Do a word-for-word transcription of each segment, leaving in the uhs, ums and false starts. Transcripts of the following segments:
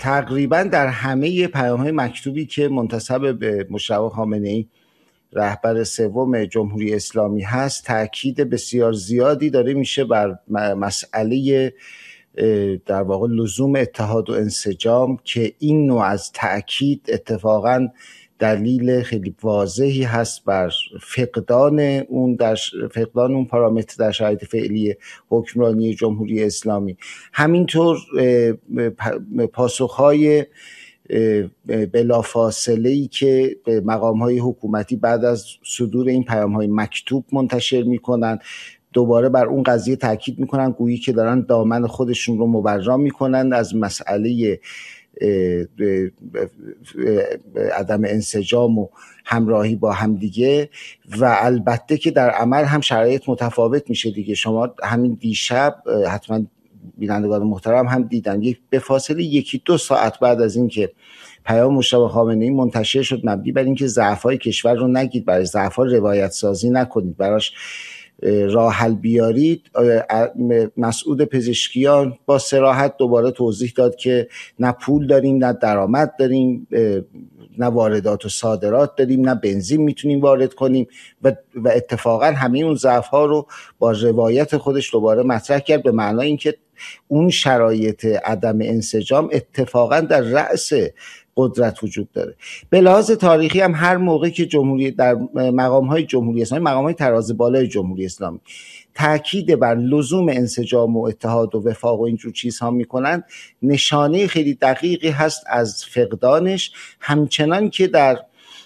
تقریبا در همه پیام‌های مکتوبی که منتسب به مجتبی خامنه‌ای رهبر سوم جمهوری اسلامی هست تأکید بسیار زیادی داره میشه بر مسئله در واقع لزوم اتحاد و انسجام که این نوع از تأکید اتفاقاً دلیل خیلی واضحی هست بر فقدان اون در فقدان اون پارامتر در شرایط فعلی حکمرانی جمهوری اسلامی. همینطور پاسخهای بلافاصله‌ای که مقام‌های حکومتی بعد از صدور این پیام‌های مکتوب منتشر می‌کنند دوباره بر اون قضیه تاکید می‌کنن گویی که دارن دامن خودشون رو مبرا می‌کنن از مسئله عدم انسجام و همراهی با همدیگه و البته که در عمل هم شرایط متفاوت میشه دیگه. شما همین دیشب حتما بینندگان محترم هم دیدن یک به فاصله یکی دو ساعت بعد از اینکه پیام مجتبی خامنه‌ای منتشر شد مبنی بر اینکه ضعف‌های کشور رو نگید، برای ضعف‌ها روایت سازی نکنید، براش راه حل بیارید، مسعود پزشکیان با صراحت دوباره توضیح داد که نه پول داریم، نه درآمد داریم، نه واردات و صادرات داریم، نه بنزین میتونیم وارد کنیم و, و اتفاقا همه اون ضعف‌ها رو با روایت خودش دوباره مطرح کرد به معنای اینکه اون شرایط عدم انسجام اتفاقا در رأس قدرت وجود داره. به لحاظ تاریخی هم هر موقع که جمهوری در مقام‌های جمهوری اسلامی، مقام‌های تراز بالای جمهوری اسلامی تاکید بر لزوم انسجام و اتحاد و وفاق و اینجور چیزها میکنن، نشانه خیلی دقیقی هست از فقدانش، همچنان که در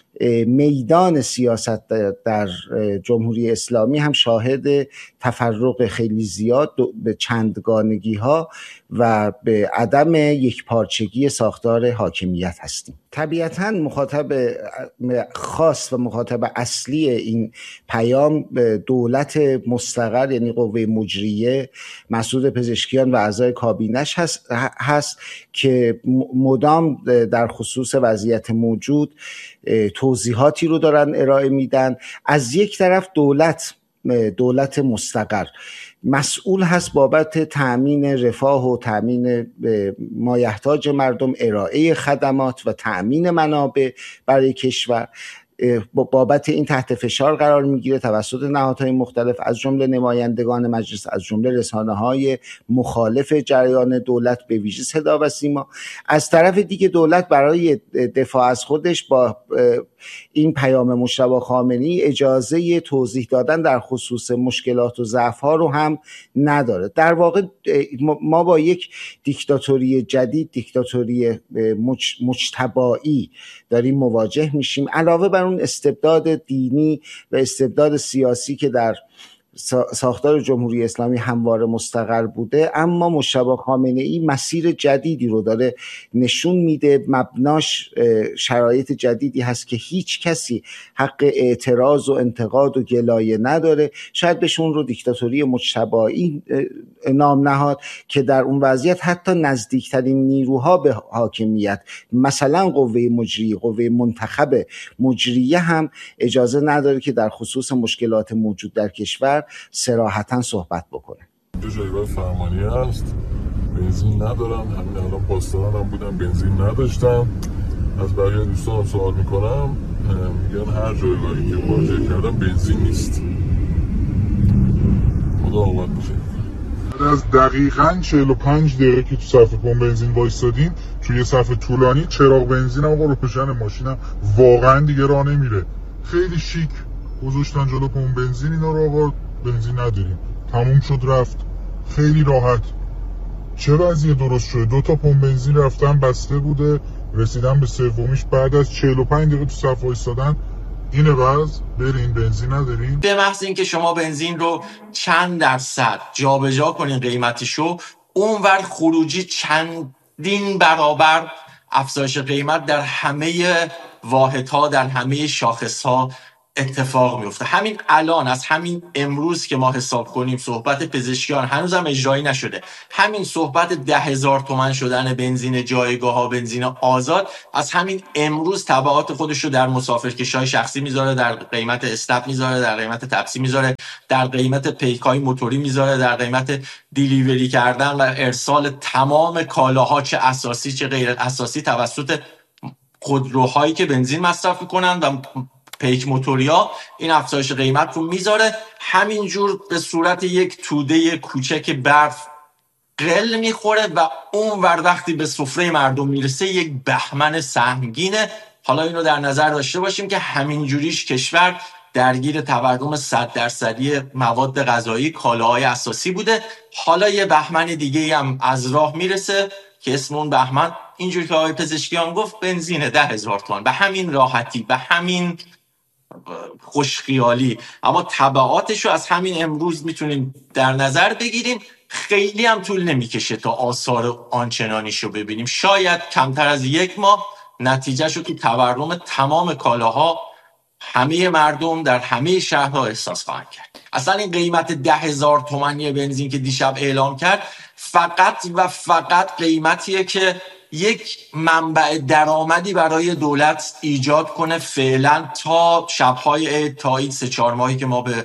میدان سیاست در جمهوری اسلامی هم شاهد تفرق خیلی زیاد به چندگانگی ها و به عدم یکپارچگی ساختار حاکمیت هستیم. طبیعتاً مخاطب خاص و مخاطب اصلی این پیام دولت مستقر یعنی قوه مجریه، مسعود پزشکیان و اعضای کابینش هست, هست که مدام در خصوص وضعیت موجود توضیحاتی رو دارن ارائه میدن. از یک طرف دولت دولت مستقر مسئول هست بابت تأمین رفاه و تأمین مایحتاج مردم، ارائه خدمات و تأمین منابع برای کشور. بابت این تحت فشار قرار میگیره توسط نهادهای مختلف از جمله نمایندگان مجلس، از جمله رسانه‌های مخالف جریان دولت به ویژه صدا و سیما. از طرف دیگه دولت برای دفاع از خودش با این پیام مجتبی خامنه‌ای اجازه توضیح دادن در خصوص مشکلات و ضعف‌ها رو هم نداره. در واقع ما با یک دیکتاتوری جدید، دیکتاتوری مج... مجتبایی داریم مواجه میشیم، علاوه بر اون استبداد دینی و استبداد سیاسی که در ساختار جمهوری اسلامی همواره مستقر بوده. اما مجتبی خامنه‌ای مسیر جدیدی رو داره نشون میده، مبناش شرایط جدیدی هست که هیچ کسی حق اعتراض و انتقاد و گلایه نداره. شاید بهشون رو دیکتاتوری مجتبایی نام نهاد که در اون وضعیت حتی نزدیکترین نیروها به حاکمیت، مثلا قوه مجریه، قوه منتخب مجریه هم اجازه نداره که در خصوص مشکلات موجود در کشور صراحتاً صحبت بکنه. دو جایگاه فرمانی هست، بنزین ندارم، همین الان پاسدارانم بودم بنزین نداشتم. از بقیه دوستان سوال میکنم میگن هر جایگاهی که مراجعه کردم بنزین نیست. خدا آمد باشه. از دقیقاً چهل و پنج دقیقه که تو صف پمپ بنزین وایسادیم، توی صف طولانی چراغ بنزینم آقا روشن، ماشینم واقعاً دیگه راه نمیره. خیلی شیک گذاشتن جلو پمپ بنزین، اینا رو آقا بنزین نداریم، تموم شد رفت. خیلی راحت. چه وضعیه درست شده؟ دو تا پمپ بنزین رفتن بسته بوده، رسیدن به سومیش بعد از چهل و پنج دقیقه تو صف وایسادن. اینه باز برین بنزین نداریم. به محض اینکه شما بنزین رو چند درصد جابجا کنین قیمتشو، اونور خروجی چندین برابر افزایش قیمت در همه واحدها، در همه شاخصها اتفاق میفته. همین الان، از همین امروز که ما حساب کنیم، صحبت پزشکیان هنوزم اجرایی نشده، همین صحبت ده هزار تومن شدن بنزین جایگاه ها، بنزین آزاد، از همین امروز تبعات خودش رو در مسافرکشی‌های شخصی میذاره، در قیمت استپ میذاره، در قیمت تپسی میذاره، در قیمت پیکای موتوری میذاره، در قیمت دیلیوری کردن و ارسال تمام کالاها، چه اساسی چه غیر اساسی، توسط خودروهایی که بنزین مصرف میکنن و پیک موتوریا. این افزایش قیمت رو میذاره، همینجور به صورت یک توده کوچک برف قل میخوره و اون ور وقتی به سفره مردم میرسه یک بهمن سهمگینه. حالا اینو در نظر داشته باشیم که همینجوریش کشور درگیر تورم صد درصدی مواد غذایی، کالاهای اساسی بوده. حالا یه بهمن دیگه هم از راه میرسه که اسم اون بهمن، اینجوری که آقای پزشکیان گفت، بنزین ده هزار تومان، به همین راحتی، به همین خوشخیالی. اما تبعاتش رو از همین امروز میتونیم در نظر بگیریم. خیلی هم طول نمیکشه تا آثار آنچنانیش رو ببینیم، شاید کمتر از یک ماه نتیجهش رو تو تورم تمام کالاها همه مردم در همه شهرها احساس خواهند کرد. اصلا این قیمت ده هزار تومانی بنزین که دیشب اعلام کرد فقط و فقط قیمتیه که یک منبع درآمدی برای دولت ایجاد کنه فعلا تا شب‌های عید، تا این سه چهار ماهی که ما به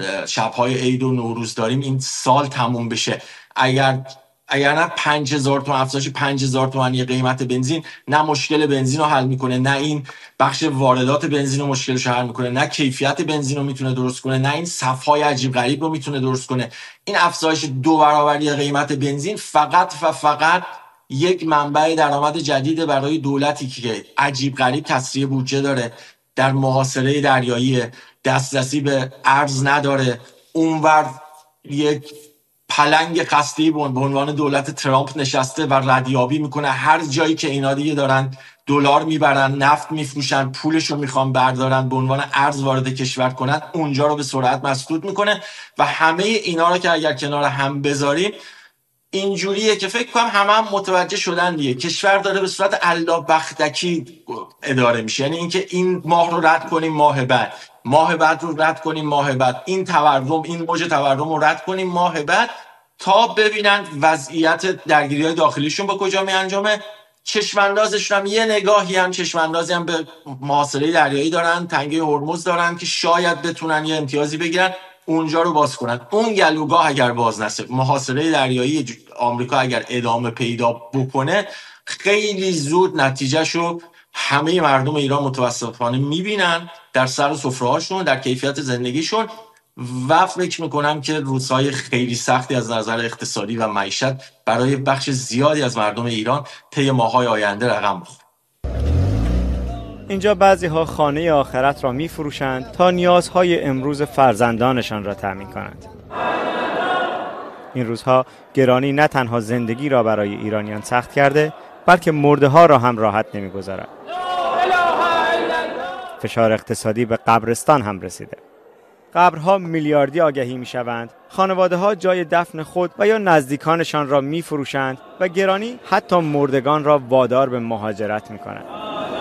شب‌های عید و نوروز داریم این سال تموم بشه. اگر اگر نه پنج هزار تومان افزایش پنج هزار تومانی قیمت بنزین نه مشکل بنزین رو حل میکنه، نه این بخش واردات بنزین رو مشکلش رو حل میکنه، نه کیفیت بنزین رو میتونه درست کنه، نه این صفهای عجیب غریب رو میتونه درست کنه. این افزایش دو برابری قیمت بنزین فقط و فقط یک منبع درآمد جدید برای دولتی که عجیب غریب کسری بودجه داره، در محاصره دریایی، دسترسی به ارز نداره، اونور یک پلنگ خسته‌ای به عنوان دولت ترامپ نشسته و ردیابی میکنه. هر جایی که اینا دیگه دارن دلار میبرن، نفت میفروشن، پولشو میخوان بردارن به عنوان ارز وارد کشور کنن، اونجا رو به سرعت مسدود میکنه. و همه اینا رو که اگر کنار هم بذاریم اینجوریه که فکر کنم همه هم متوجه شدن دیگه، کشور داره به صورت الا بختکی اداره میشه. یعنی اینکه این ماه رو رد کنیم ماه بعد، ماه بعد رو رد کنیم ماه بعد، این تورم، این موج تورم رو رد کنیم ماه بعد، تا ببینن وضعیت درگیری‌های داخلیشون با کجا می انجامه. چشماندازشون هم یه نگاهی هم چشماندازی هم به محاصره دریایی دارن، تنگه هرمز دارن که شاید بتونن یه امتیازی بگیرن، اونجا رو باز کنن. اون گلوگاه اگر باز نشه، محاصره دریایی آمریکا اگر ادامه پیدا بکنه، خیلی زود نتیجهشو همه مردم ایران متوسطانه میبینن در سر سفره‌هاشون، در کیفیت زندگیشون. و فکر میکنم که روزهای خیلی سختی از نظر اقتصادی و معیشت برای بخش زیادی از مردم ایران طی ماه‌های آینده رقم بخوره. اینجا بعضی ها خانه آخرت را می فروشند تا نیازهای امروز فرزندانشان را تأمین کنند. این روزها گرانی نه تنها زندگی را برای ایرانیان سخت کرده، بلکه مرده ها را هم راحت نمی گذارد. فشار اقتصادی به قبرستان هم رسیده. قبرها میلیاردی آگهی می شوند، خانواده ها جای دفن خود و یا نزدیکانشان را می فروشند و گرانی حتی مردگان را وادار به مهاجرت می کنند.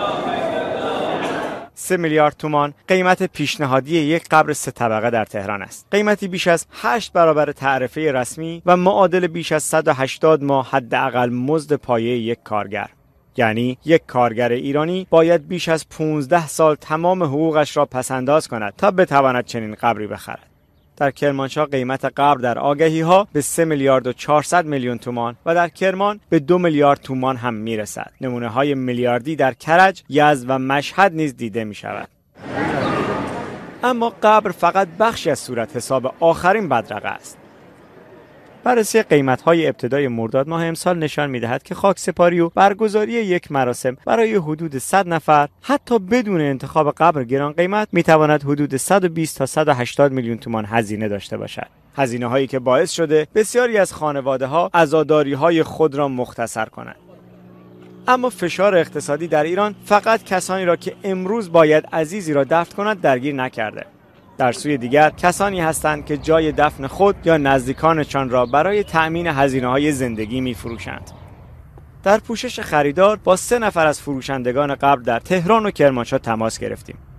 سه میلیارد تومان قیمت پیشنهادی یک قبر سه طبقه در تهران است. قیمتی بیش از هشت برابر تعرفه رسمی و معادل بیش از صد و هشتاد ماه حداقل مزد پایه یک کارگر. یعنی یک کارگر ایرانی باید بیش از پانزده سال تمام حقوقش را پسنداز کند تا بتواند چنین قبری بخرد. در کرمانشاه قیمت قبر در آگهی ها به سه میلیارد و چهارصد میلیون تومان و در کرمان به دو میلیارد تومان هم میرسد. نمونه های میلیاردی در کرج، یزد و مشهد نیز دیده می شود. اما قبر فقط بخشی از صورت حساب آخرین بدرقه است. بررسی قیمت‌های ابتدای مرداد ماه امسال نشان می‌دهد که خاکسپاری و برگزاری یک مراسم برای حدود صد نفر حتی بدون انتخاب قبر گران قیمت می‌تواند حدود صد و بیست تا صد و هشتاد میلیون تومان هزینه داشته باشد. هزینه‌هایی که باعث شده بسیاری از خانواده‌ها عزاداری‌های خود را مختصر کنند. اما فشار اقتصادی در ایران فقط کسانی را که امروز باید عزیزی را دفن کنند درگیر نکرده. در سوی دیگر کسانی هستند که جای دفن خود یا نزدیکانشان را برای تأمین هزینه‌های زندگی می‌فروشند. در پوشش خریدار با سه نفر از فروشندگان قبر در تهران و کرمانشاه تماس گرفتیم.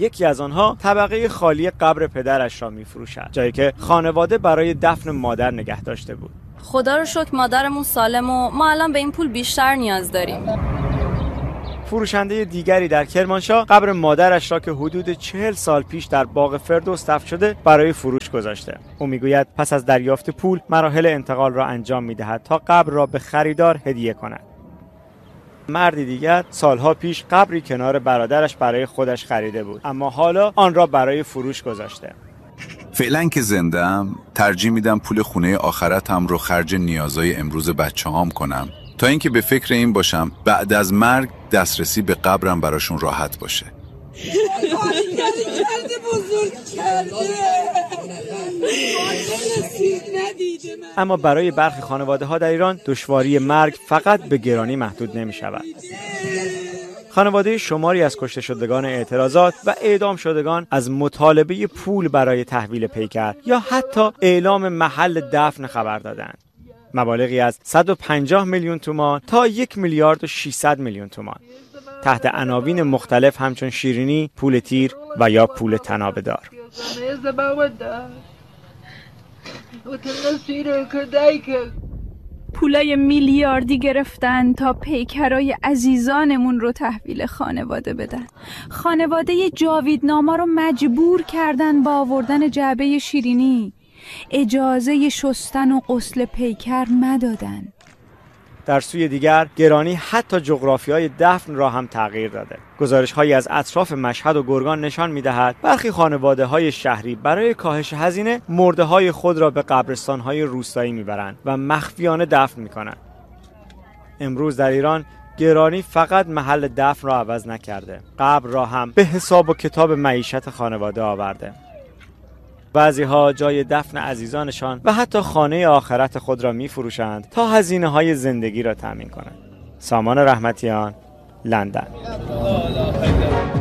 یکی از آنها طبقه خالی قبر پدرش را می‌فروشد، جایی که خانواده برای دفن مادر نگه داشته بود. خدا رو شکر مادرمون سالم و ما الان به این پول بیشتر نیاز داریم. فروشنده دیگری در کرمانشاه قبر مادرش را که حدود چهل سال پیش در باغ فردوس دفن شده برای فروش گذاشته. او میگوید پس از دریافت پول مراحل انتقال را انجام میدهد تا قبر را به خریدار هدیه کند. مردی دیگر سالها پیش قبری کنار برادرش برای خودش خریده بود، اما حالا آن را برای فروش گذاشته. فعلا که زنده‌ام ترجیح میدم پول خونه آخرتم رو خرج نیازهای امروز بچه‌هام کنم تا اینکه به فکر این باشم بعد از مرگ دسترسی به قبرم براشون راحت باشه. اما برای برخی خانواده‌ها در ایران دشواری مرگ فقط به گرانی محدود نمی‌شود. خانواده شماری از کشته شدگان اعتراضات و اعدام شدگان از مطالبه پول برای تحویل پیکر یا حتی اعلام محل دفن خبر دادند. مبالغی از صد و پنجاه میلیون تومان تا یک میلیارد و ششصد میلیون تومان تحت عناوین مختلف همچون شیرینی، پول تیر و یا پول تنابه‌دار. پولای میلیاردی گرفتن تا پیکرای عزیزانمون رو تحویل خانواده بدن. خانواده جاویدناما رو مجبور کردن با آوردن جعبه شیرینی. اجازه شستن و غسل پیکر ندادن. در سوی دیگر گرانی حتی جغرافیای دفن را هم تغییر داده. گزارش‌هایی از اطراف مشهد و گرگان نشان می‌دهد برخی خانواده‌های شهری برای کاهش هزینه مرده‌های خود را به قبرستان‌های روستایی می‌برند و مخفیانه دفن می‌کنند. امروز در ایران گرانی فقط محل دفن را عوض نکرده، قبر را هم به حساب و کتاب معیشت خانواده آورده. بعضی‌ها جای دفن عزیزانشان و حتی خانه آخرت خود را می‌فروشند تا هزینه‌های زندگی را تامین کنند. سامان رحمتیان، لندن.